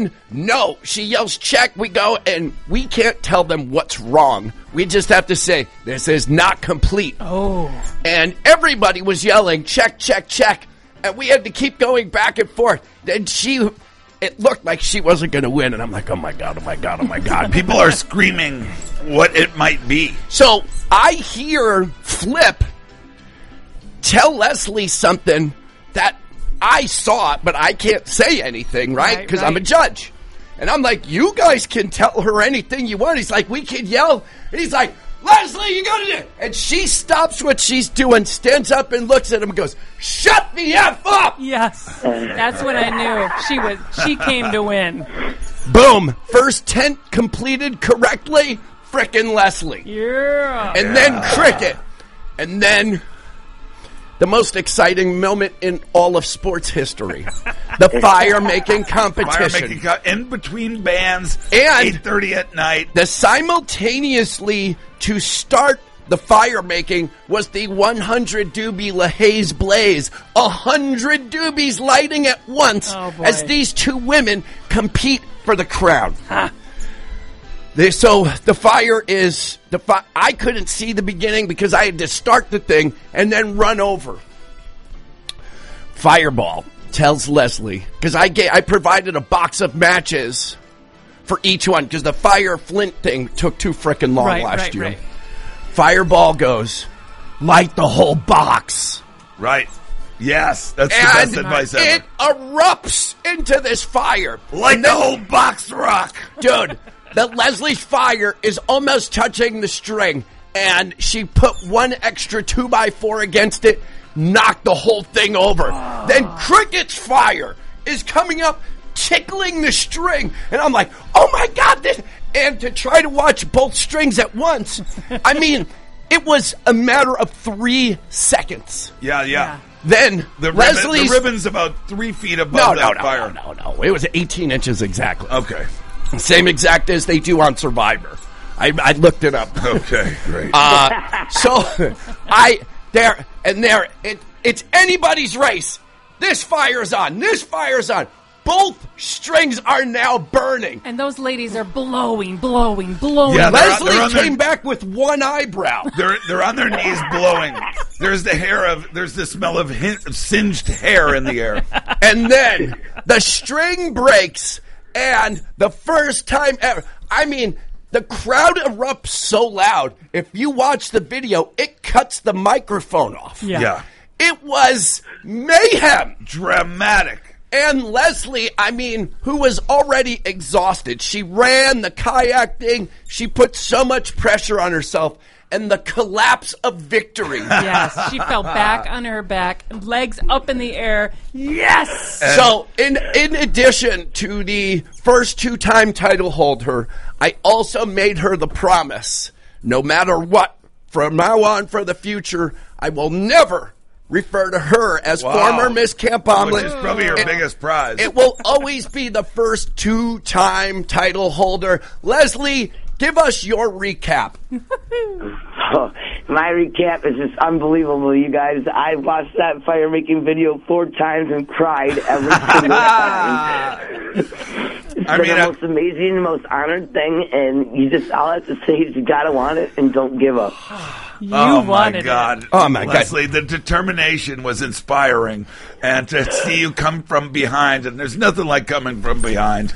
then, no, she yells, check, we go, and we can't tell them what's wrong. We just have to say, this is not complete. Oh. And everybody was yelling, check, check, check. And we had to keep going back and forth. Then it looked like she wasn't going to win. And I'm like, oh my God, oh my God, oh my God. People are screaming what it might be. So I hear Flip tell Leslie something that I saw, but I can't say anything, right? Because I'm a judge. And I'm like, you guys can tell her anything you want. He's like, we can yell. And he's like, Leslie, you got to do it. And she stops what she's doing, stands up and looks at him and goes, shut the F up. Yes. That's when I knew she came to win. Boom. First tent completed correctly. Frickin' Leslie. Yeah. And then Cricket. And then the most exciting moment in all of sports history. The fire-making competition. In between bands, and 8:30 at night. The simultaneously to start the fire-making was the 100 doobie LaHaye Blaze. 100 doobies lighting at once as these two women compete for the crown. Huh. So the fire is I couldn't see the beginning because I had to start the thing and then run over. Fireball tells Leslie, because I provided a box of matches for each one because the fire flint thing took too frickin' long last year. Right. Fireball goes, light the whole box. Right. Yes, that's the best advice ever. It erupts into this fire. Like the whole box rock. Dude. That Leslie's fire is almost touching the string, and she put one extra 2x4 against it, knocked the whole thing over. Then Cricket's fire is coming up, tickling the string, and I'm like, oh my God, and to try to watch both strings at once, I mean, it was a matter of 3 seconds. Yeah. Then the ribbon's about 3 feet above that fire. No. It was 18 inches exactly. Okay. Same exact as they do on Survivor. I looked it up. Okay, great. It's anybody's race. This fire's on. Both strings are now burning. And those ladies are blowing. Yeah, Leslie came back with one eyebrow. They're on their knees blowing. There's the smell of singed hair in the air. And then the string breaks. And the first time ever, I mean, the crowd erupts so loud. If you watch the video, it cuts the microphone off. Yeah. It was mayhem. Dramatic. And Leslie, I mean, who was already exhausted. She ran the kayak thing. She put so much pressure on herself. And the collapse of victory. Yes, she fell back on her back, legs up in the air. Yes! So, in addition to the first 2-time title holder, I also made her the promise, no matter what, from now on for the future, I will never refer to her as former Miss Camp Omelet. Which is probably her biggest prize. It will always be the first 2-time title holder. Leslie, give us your recap. My recap is just unbelievable, you guys. I watched that fire-making video 4 times and cried every single time. It's the most amazing, most honored thing, and all I have to say is you gotta want it and don't give up. Oh my God, Leslie, the determination was inspiring, and to see you come from behind, and there's nothing like coming from behind.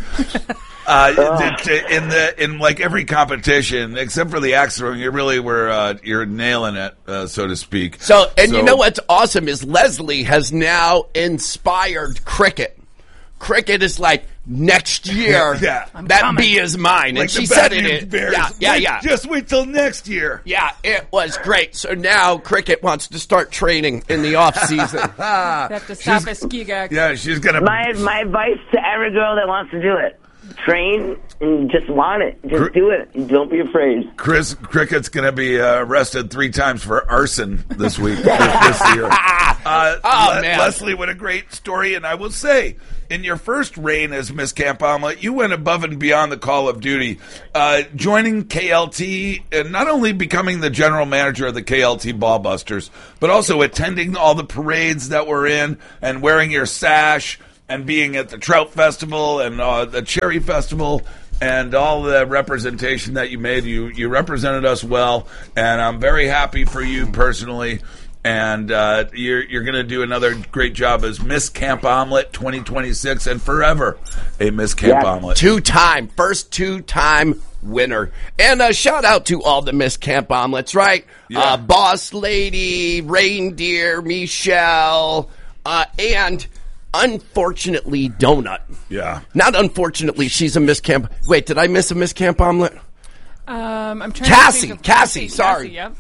In like every competition, except for the axe throwing, you really were you're nailing it, so to speak. So you know what's awesome is Leslie has now inspired Cricket. Cricket is like, next year, that bee is mine. Like and she said it. Yeah. Just wait till next year. Yeah, it was great. So now Cricket wants to start training in the off season. They have to stop a ski gag. Yeah, she's gonna. My advice to every girl that wants to do it: train and just want it. Just do it. Don't be afraid. Cricket's going to be arrested 3 times for arson this week, this year. Man. Leslie, what a great story. And I will say, in your first reign as Miss Camp Omelet, you went above and beyond the call of duty, joining KLT and not only becoming the general manager of the KLT Ballbusters, but also attending all the parades that we're in and wearing your sash and being at the Trout Festival and the Cherry Festival and all the representation that you made. You represented us well, and I'm very happy for you personally. And you're going to do another great job as Miss Camp Omelet 2026 and forever a Miss Camp Omelet. First two-time winner. And a shout-out to all the Miss Camp Omelets, right? Yeah. Boss Lady, Reindeer, Michelle, and unfortunately Donut. Yeah. Not unfortunately, she's a Miss Camp. Wait, did I miss a Miss Camp Omelet? I'm trying Cassie, to think of Cassie, sorry. Yep.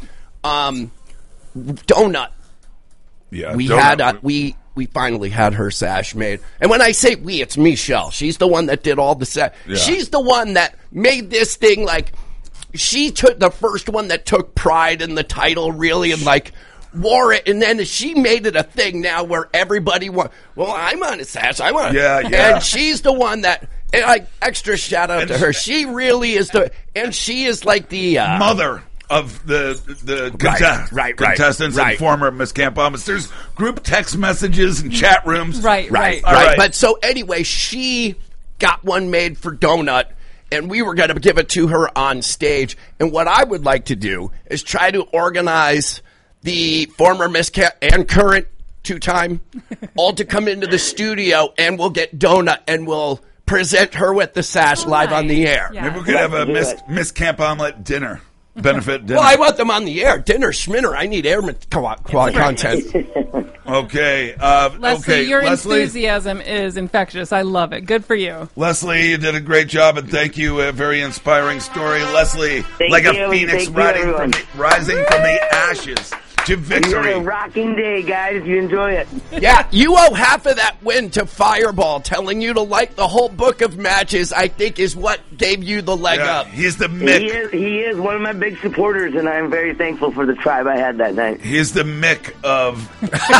Donut. Yeah, We Donut. had we finally had her sash made. And when I say we, it's Michelle. She's the one that did all the sash. Yeah. She's the one that made this thing, like, she took the first one that took pride in the title, really, and, like, wore it. And then she made it a thing now where everybody well, I'm on a sash. I want Yeah, yeah. And she's the one that, and, like, extra shout out to her. She really is and she is like the mother of the contestants and former Miss Camp Omelets. There's group text messages and chat rooms. Right. But so anyway, she got one made for Donut, and we were going to give it to her on stage. And what I would like to do is try to organize the former Miss Camp and current two-time all to come into the studio, and we'll get Donut, and we'll present her with the sash live on the air. Yeah. Maybe we could have a Miss Camp Omelet dinner. Benefit dinner. Well, I want them on the air. Dinner, schminner. I need air content. Okay. Leslie, your Leslie, enthusiasm is infectious. I love it. Good for you. Leslie, you did a great job, and thank you. A very inspiring story. Leslie, like a phoenix rising from the ashes to victory. You have a rocking day, guys. You enjoy it. Yeah, you owe half of that win to Fireball. Telling you to like the whole book of matches, I think, is what gave you the leg up. He's the Mick. He is one of my big supporters, and I'm very thankful for the tribe I had that night. He's the Mick of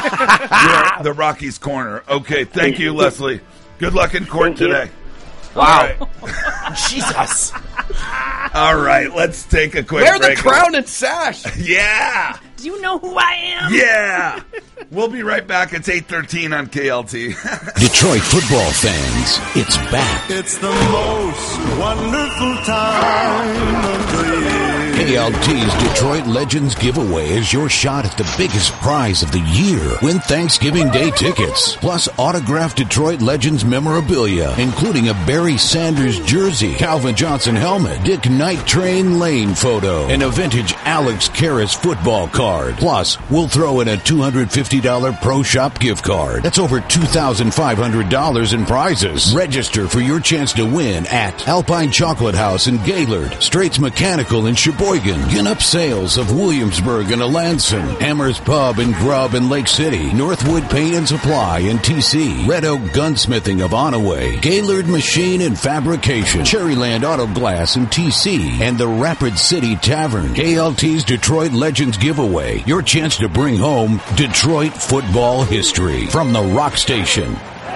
the Rockies corner. Okay, thank you, Leslie. Good luck in court today. Wow. All right. Jesus. All right, let's take a quick Wear break. the crown and sash. Yeah. Do you know who I am? Yeah. We'll be right back. It's 8:13 on KLT. Detroit football fans, it's back. It's the most wonderful time of the year. KLT's Detroit Legends Giveaway is your shot at the biggest prize of the year. Win Thanksgiving Day tickets, plus autographed Detroit Legends memorabilia, including a Barry Sanders jersey, Calvin Johnson helmet, Dick Night Train Lane photo, and a vintage Alex Karras football card. Plus, we'll throw in a $250 Pro Shop gift card. That's over $2,500 in prizes. Register for your chance to win at Alpine Chocolate House in Gaylord, Straits Mechanical in Sheboygan, Ginup Sales of Williamsburg and Alanson, Hammers Pub and Grub in Lake City, Northwood Paint and Supply in TC, Red Oak Gunsmithing of Onaway, Gaylord Machine and Fabrication, Cherryland Auto Glass in TC, and the Rapid City Tavern. KLT's Detroit Legends Giveaway, your chance to bring home Detroit football history from the Rock Station.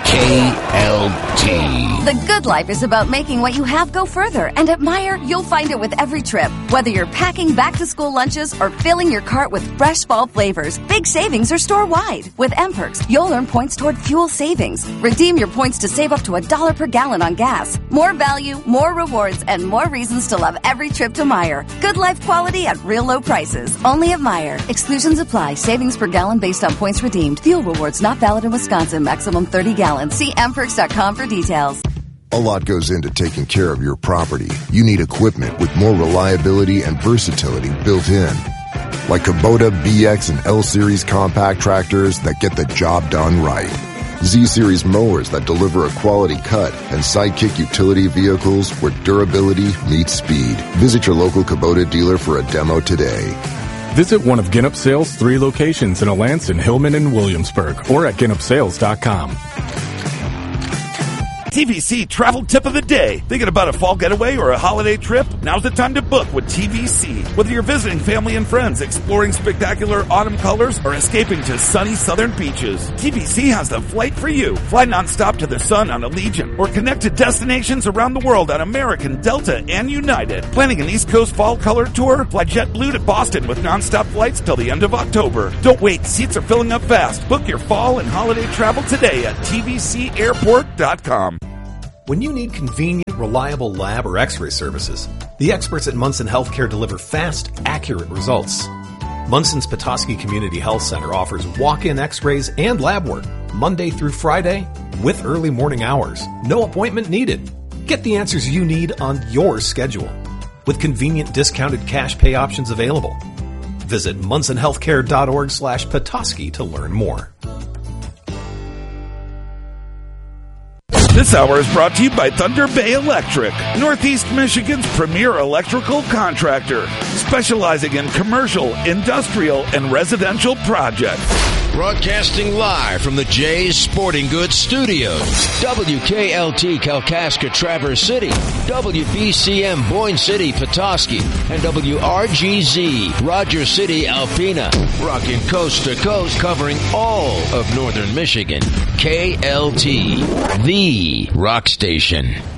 KLT. The Good Life is about making what you have go further, and at Meijer, you'll find it with every trip. Whether you're packing back-to-school lunches or filling your cart with fresh fall flavors, big savings are store-wide. With M-Perks, you'll earn points toward fuel savings. Redeem your points to save up to $1 per gallon on gas. More value, more rewards, and more reasons to love every trip to Meijer. Good Life quality at real low prices. Only at Meijer. Exclusions apply. Savings per gallon based on points redeemed. Fuel rewards not valid in Wisconsin. Maximum 30 gallons. See mperks.com for details. A lot goes into taking care of your property. You need equipment with more reliability and versatility built in. Like Kubota BX and L-Series compact tractors that get the job done right. Z-Series mowers that deliver a quality cut, and Sidekick utility vehicles where durability meets speed. Visit your local Kubota dealer for a demo today. Visit one of Ginup Sales' 3 locations in Alanson, Hillman, and Williamsburg, or at GinupSales.com. TVC Travel Tip of the Day. Thinking about a fall getaway or a holiday trip? Now's the time to book with TVC. Whether you're visiting family and friends, exploring spectacular autumn colors, or escaping to sunny southern beaches, TVC has the flight for you. Fly nonstop to the sun on Allegiant or connect to destinations around the world on American, Delta, and United. Planning an East Coast fall color tour? Fly JetBlue to Boston with nonstop flights till the end of October. Don't wait, seats are filling up fast. Book your fall and holiday travel today at tvcairport.com. When you need convenient, reliable lab or x-ray services, the experts at Munson Healthcare deliver fast, accurate results. Munson's Petoskey Community Health Center offers walk-in x-rays and lab work Monday through Friday with early morning hours. No appointment needed. Get the answers you need on your schedule with convenient discounted cash pay options available. Visit munsonhealthcare.org/Petoskey to learn more. This hour is brought to you by Thunder Bay Electric, Northeast Michigan's premier electrical contractor, specializing in commercial, industrial, and residential projects. Broadcasting live from the Jay's Sporting Goods Studios. WKLT Kalkaska Traverse City, WBCM Boyne City Petoskey, and WRGZ Rogers City Alpena. Rocking coast to coast, covering all of northern Michigan. KLT, the rock station.